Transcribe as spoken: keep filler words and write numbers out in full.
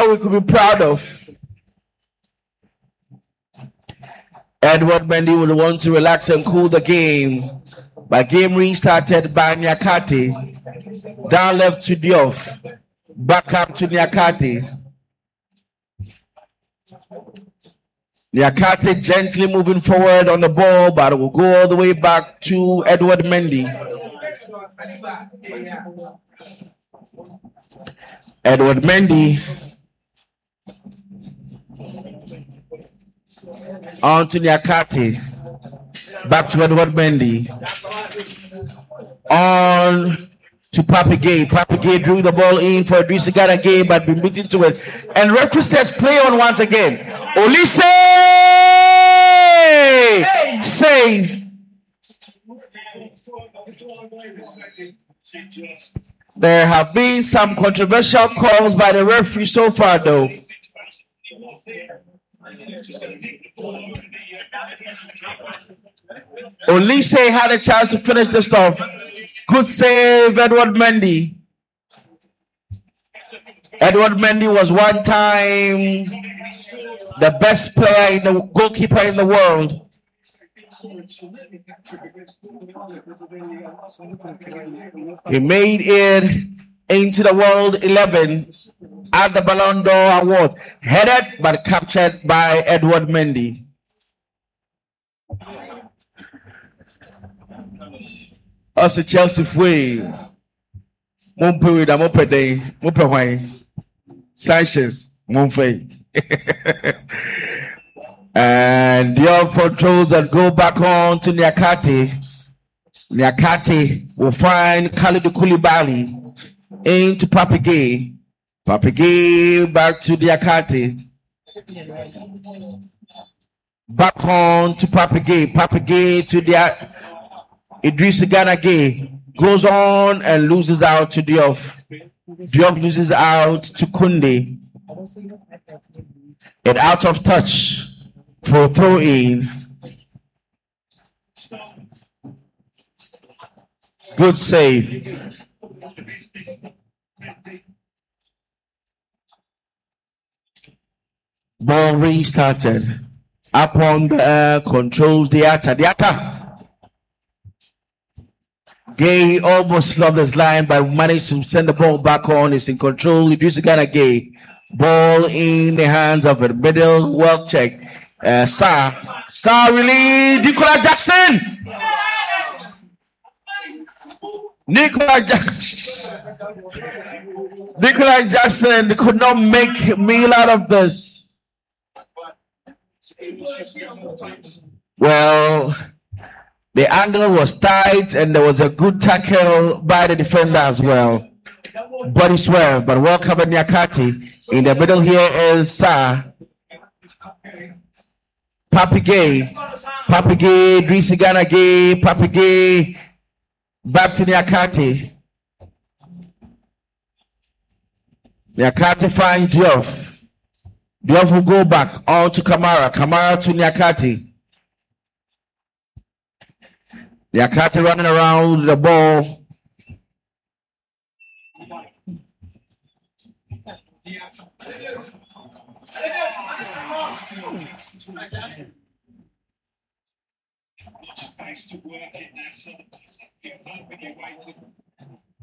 that we could be proud of. Edward Mendy would want to relax and cool the game. But game restarted by Nyakate. Down left to Diouf. Back up to Nyakate. Nyakate gently moving forward on the ball, but it will go all the way back to Edward Mendy. Edward Mendy on to Nyakate. Back to Edward Mendy. On to Papi Gueye. Papi Gueye drew the ball in for Idrissa Gana Gueye, but been beaten to it. And referee says play on once again. Olise! Hey! Save. There have been some controversial calls by the referee so far, though. Olise had a chance to finish the stuff. Good save, Edward Mendy. Edward Mendy was one time the best player in the goalkeeper in the world. He made it into the World eleven at the Ballon d'Or Awards. Headed but captured by Edward Mendy. Us Chelsea free. Mumpe da mope day. Mope why. Sanchez. Mumpe. And Diouf controls and go back on to Nyakate. Nyakate will find Kalidou Koulibaly into Papi Gueye. Papi Gueye back to Nyakate. Back on to Papi Gueye. Papi Gueye to the Idrissa Gana Gueye. Goes on and loses out to Diouf. Diouf loses out to Koundé. And out of touch for throw in. Good save. Ball restarted. Up on the air, controls the attack. The attack. Gueye almost loved his line, but managed to send the ball back on. It's in control. Idrissa Gana Gueye. Ball in the hands of the middle. Well checked. Uh, Sarr. Sarr release. Nicolas Jackson. Nicolas Jackson. Nicolas Jackson could not make a meal out of this. Well, the angle was tight and there was a good tackle by the defender as well. Body swell, but well covered Nyakate. In the middle here is Sarr. Papi Gueye. Papi Gueye, Idrissa Gana Gueye, Papi Gueye. Back to Nyakate. Nyakate finds Diouf. Diouf will go back on to Kamara. Kamara to Nyakate. Nyakate running around the ball.